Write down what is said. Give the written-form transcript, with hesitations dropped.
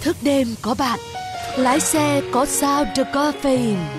Thức đêm có bạn, lái xe có Sound the Caffeine.